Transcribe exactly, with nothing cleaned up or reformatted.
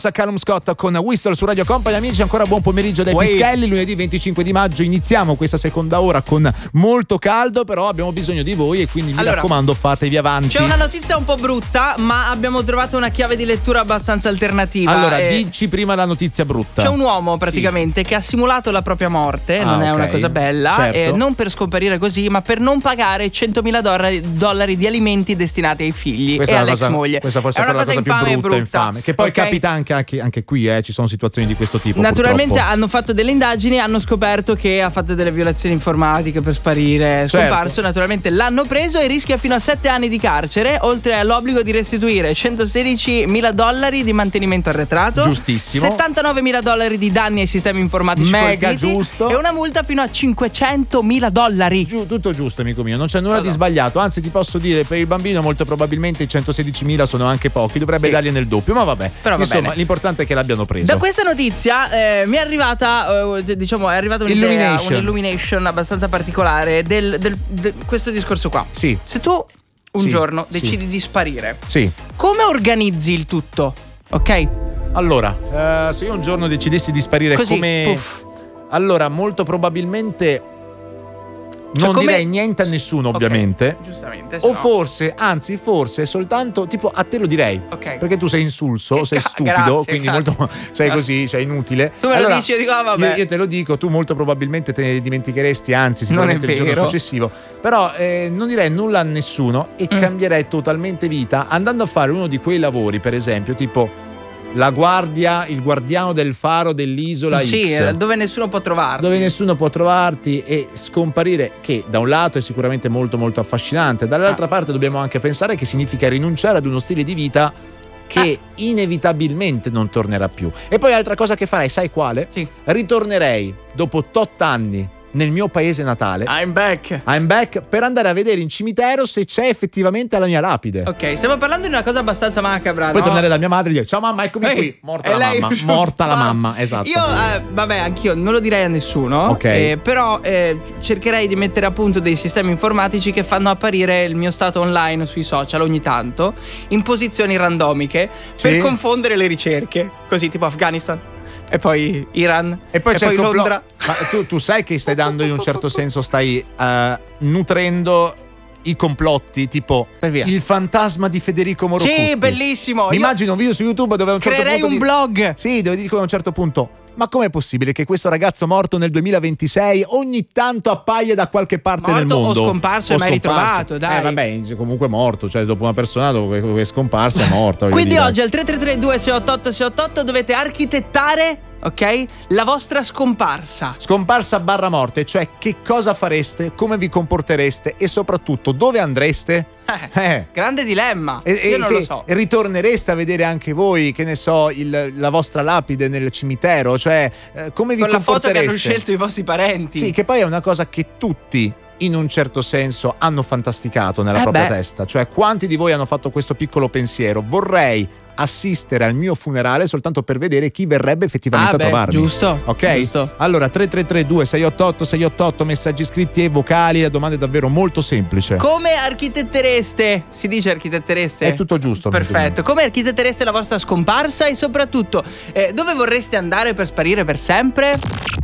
Callum Scott con Whistle su Radio Company. Amici, ancora buon pomeriggio dai Uè. Pischelli. Lunedì venticinque di maggio iniziamo questa seconda ora con molto caldo, però abbiamo bisogno di voi e quindi mi Allora, raccomando, fatevi avanti. C'è una notizia un po' brutta, ma abbiamo trovato una chiave di lettura abbastanza alternativa. Allora, eh, dici prima la notizia brutta. C'è un uomo praticamente sì. che ha simulato la propria morte, ah, non è okay. una cosa bella, certo. eh, non per scomparire così, ma per non pagare centomila dollari di alimenti destinati ai figli questa e è la all'ex cosa, moglie. Questa forse è è una la cosa cosa infame più brutta, e brutta. infame. Che poi okay? capita anche, anche, anche qui, eh, ci sono situazioni di questo tipo. Naturalmente purtroppo. hanno fatto delle indagini e hanno scoperto che ha fatto delle violazioni informatiche per sparire. È scomparso, certo. naturalmente l'hanno preso e rischia fino a sette anni di carcere, oltre all'obbligo di restituire centosedici mila dollari di mantenimento arretrato, giustissimo, settantanovemila dollari di danni ai sistemi informatici mega colpiti, giusto, e una multa fino a cinquecentomila dollari. Giù, tutto giusto, amico mio, non c'è nulla no, di no. sbagliato. Anzi, ti posso dire, per il bambino molto probabilmente i centosedicimila sono anche pochi, dovrebbe sì. dargli nel doppio, ma vabbè. Però va insomma, bene. l'importante è che l'abbiano preso. Da questa notizia eh, mi è arrivata, eh, diciamo, è arrivata un'idea, Illumination. un'illumination abbastanza particolare del, del, del questo discorso qua. Sì. Se tu un Sì, giorno sì. decidi di sparire, Sì. come organizzi il tutto? Ok? Allora, eh, se io un giorno decidessi di sparire Così, come puff. allora, molto probabilmente Cioè, non come- direi niente a nessuno, Ok, ovviamente. giustamente. se O no. forse, anzi, forse soltanto tipo a te lo direi. Ok. Perché tu sei insulso, Che sei ca- stupido, grazie, quindi grazie. molto sei Grazie. così, sei inutile. Tu me lo dici, io dico, ah, vabbè. Io, io te lo dico, tu molto probabilmente te ne dimenticheresti, anzi, Non è sicuramente il giorno vero. successivo. Però eh, non direi nulla a nessuno e Mm. cambierei totalmente vita andando a fare uno di quei lavori, per esempio, tipo la guardia, il guardiano del faro dell'isola Sì, X, dove nessuno può trovarlo. dove nessuno può trovarti e scomparire, che da un lato è sicuramente molto molto affascinante, dall'altra Ah. parte dobbiamo anche pensare che significa rinunciare ad uno stile di vita che Ah. inevitabilmente non tornerà più. E poi altra cosa che farei, sai quale? Sì. Ritornerei dopo tot anni nel mio paese natale, I'm back. I'm back, per andare a vedere in cimitero se c'è effettivamente la mia lapide. Ok, stiamo parlando di una cosa abbastanza macabra, Poi no? tornare da mia madre e dire: ciao mamma, eccomi Ehi, qui. Morta e la lei- mamma. Morta la Fa- mamma, esatto. Io, eh, vabbè, anch'io non lo direi a nessuno. Ok. eh, però eh, cercherei di mettere a punto dei sistemi informatici che fanno apparire il mio stato online sui social ogni tanto, in posizioni randomiche, Sì. per confondere le ricerche. Così, tipo Afghanistan, e poi Iran, E poi c'è il complotto. Londra. Ma tu, tu sai che stai dando, in un certo senso, stai eh, nutrendo i complotti, tipo Per via. il fantasma di Federico Morocutti. Sì, bellissimo. Mi Io immagino un video su YouTube dove a un certo creerei punto un di- blog. Sì, dove dicono a un certo punto: ma com'è possibile che questo ragazzo morto nel duemilaventisei ogni tanto appaia da qualche parte Morto nel o mondo? scomparso e mai ritrovato, dai. Eh vabbè, comunque morto, cioè dopo una persona dopo che è scomparsa è morta. voglio Quindi dire. oggi al tre tre tre due sei otto otto sei otto otto dovete architettare, ok, la vostra scomparsa. Scomparsa barra morte, cioè che cosa fareste, come vi comportereste e soprattutto dove andreste? Eh, Eh. grande dilemma. E, Io e non che lo so. ritornereste a vedere anche voi, che ne so, il- la vostra lapide nel cimitero, cioè eh, come vi Con la foto che comportereste? hanno scelto i vostri parenti. Sì, che poi è una cosa che tutti in un certo senso hanno fantasticato nella Eh propria beh. testa, cioè quanti di voi hanno fatto questo piccolo pensiero: vorrei assistere al mio funerale soltanto per vedere chi verrebbe effettivamente Ah, a beh, trovarmi. giusto, Ok? giusto. Allora tre tre tre due sei otto otto sei otto otto, messaggi scritti e vocali. La domanda è davvero molto semplice. Come architettereste? Si dice architettereste? È tutto giusto. Perfetto. Come architettereste la vostra scomparsa e soprattutto eh, dove vorreste andare per sparire per sempre?